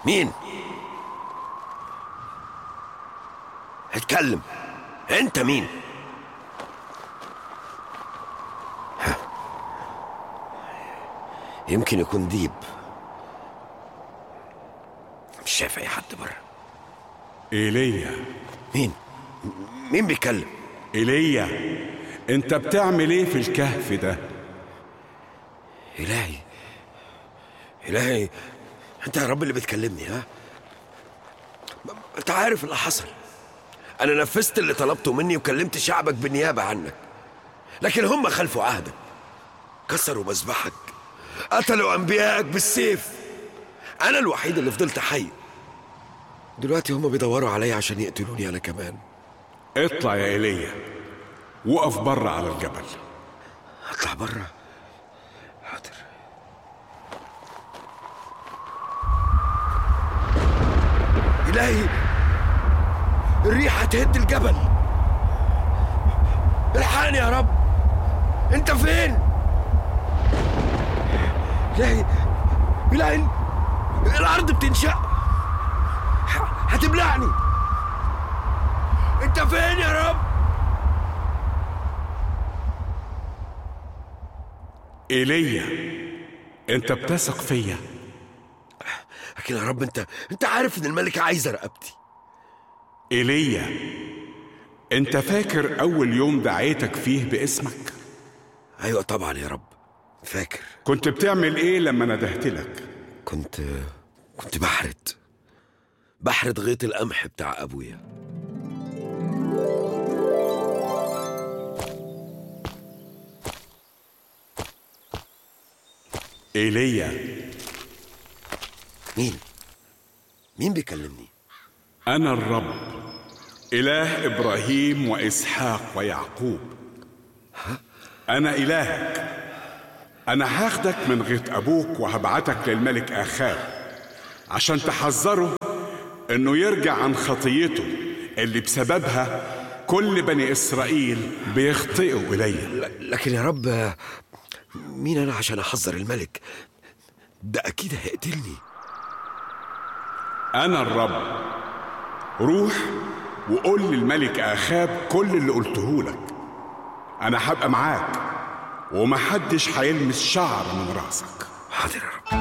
مين؟ اتكلم. انت مين؟ يمكن يكون ديب. مش شايف اي حد بره. ايليا. مين بيتكلم؟ ايليا، انت بتعمل ايه في الكهف ده؟ إلهي، انت يا رب اللي بتكلمني، ها؟ انت عارف اللي حصل. انا نفذت اللي طلبته مني وكلمت شعبك بالنيابة عنك، لكن هم خلفوا عهدك، كسروا مذبحك، قتلوا انبيائك بالسيف. انا الوحيد اللي فضلت حي. دلوقتي هم بيدوروا عليا عشان يقتلوني انا كمان. اطلع يا ايليا، وقف بره على الجبل. اطلع بره؟ حاضر. إلهي، الريح هتهد الجبل. الحقني يا رب، انت فين؟ إلهي، الارض بتنشق، هتبلعني. انت فين يا رب؟ ايليا، انت بتثق فيا، لكن يا رب انت عارف ان الملكة عايزة رقبتي. ايليا، انت فاكر اول يوم دعيتك فيه باسمك؟ ايوه طبعا يا رب فاكر. كنت بتعمل ايه لما ندهت لك؟ كنت بحرد غيط القمح بتاع ابويا. ايليا. مين بيكلمني؟ انا الرب، اله ابراهيم واسحاق ويعقوب. انا الهك. انا هاخدك من غيط ابوك وهبعتك للملك اخاب عشان تحذره انه يرجع عن خطيته اللي بسببها كل بني اسرائيل بيخطئوا الي. لكن يا رب، مين انا عشان احذر الملك؟ ده اكيد هيقتلني. انا الرب. روح وقول للملك اخاب كل اللي قلته لك. انا هبقى معاك ومحدش هيلمس شعر من راسك. حاضر يا رب.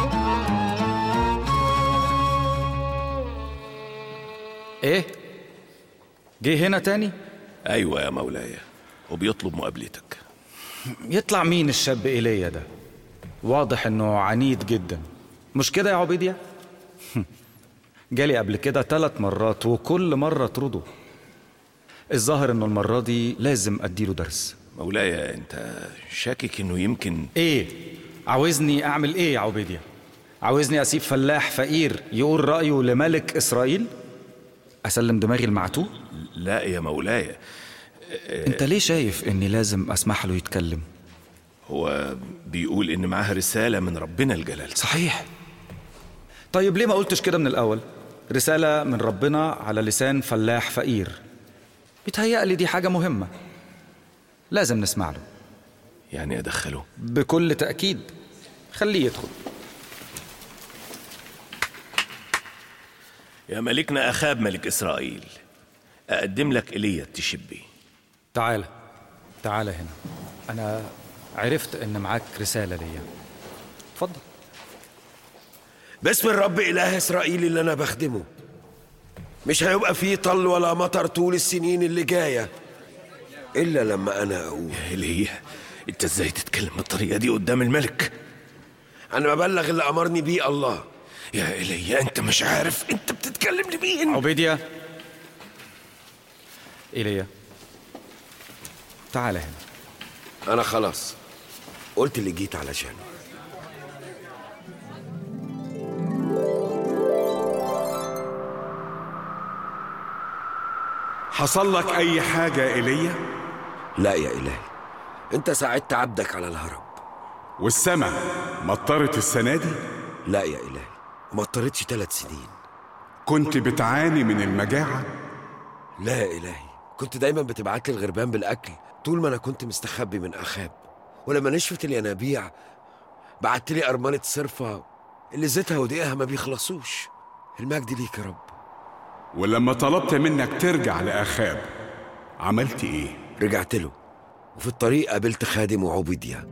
ايه؟ جه هنا تاني؟ ايوه يا مولاي، وبيطلب مقابلتك. يطلع مين الشاب ايليا ده؟ واضح انه عنيد جدا، مش كده يا عبيديا؟ جالي قبل كده 3 مرات وكل مرة طرده. الظاهر انه المرة دي لازم اديله درس. مولاي، انت شاكك انه يمكن ايه؟ عاوزني اعمل ايه يا عبيديا؟ عاوزني اسيب فلاح فقير يقول رأيه لملك اسرائيل؟ اسلم دماغي المعتوه؟ لا يا مولاي. انت ليه شايف اني لازم اسمح له يتكلم؟ هو بيقول ان معاه رسالة من ربنا الجلال. صحيح. طيب ليه ما قلتش كده من الاول؟ رسالة من ربنا على لسان فلاح فقير. بيتهيألي دي حاجة مهمة، لازم نسمع له. يعني ادخله؟ بكل تأكيد، خليه يدخل. يا ملكنا أخاب ملك إسرائيل، أقدم لك إيليا التشبي. تعال هنا. أنا عرفت إن معاك رسالة ليا. اتفضل. باسم الرب إله إسرائيل اللي أنا بخدمه، مش هيبقى فيه طل ولا مطر طول السنين اللي جاية إلا لما أنا أقول. يا إيليا، أنت إزاي تتكلم بالطريقة دي قدام الملك؟ أنا ببلغ اللي أمرني بيه الله. يا إيليا، أنت مش عارف أنت بتتكلم لمين؟ عبيديا. إيليا، تعال هنا. أنا خلاص قلت اللي جيت علشانه. حصل لك أي حاجة يا إيليا؟ لا يا إلهي، أنت ساعدت عبدك على الهرب. والسماء مطرت السنة دي؟ لا يا إلهي، ما اضطرتش 3 سنين. كنت بتعاني من المجاعة؟ لا يا إلهي، كنت دايما بتبعت لي الغربان بالأكل طول ما أنا كنت مستخبي من أخاب. ولما نشفت الينابيع بعت لي أرملة صرفة اللي زيتها ودقيقها ما بيخلصوش. المجد ليك يا رب. ولما طلبت منك ترجع لأخاب عملت إيه؟ رجعت له، وفي الطريق قابلت خادم عبيديا.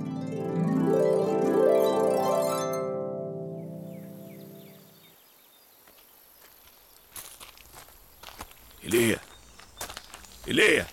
إيليا،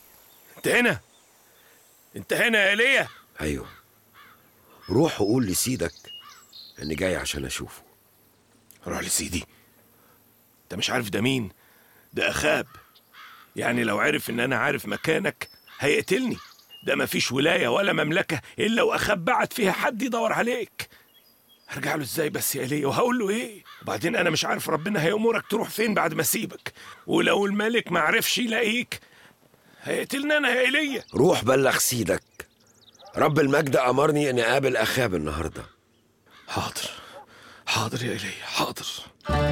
انت هنا يا إيليا؟ ايوه، روح وقول لسيدك اني جاي عشان اشوفه. روح لسيدي؟ انت مش عارف ده مين؟ ده أخاب. يعني لو عرف ان انا عارف مكانك هيقتلني. ده مفيش ولاية ولا مملكة الا واخاب بعت فيها حد يدور عليك. هرجع له ازاي بس يا إيليا؟ وهقول له ايه؟ وبعدين انا مش عارف ربنا هيأمرك تروح فين بعد ما اسيبك، ولو الملك ما عرفش يلاقيك هيقتلني انا يا إيليا. روح بلغ سيدك رب المجد امرني اني اقابل اخاب النهارده. حاضر يا إيليا، حاضر.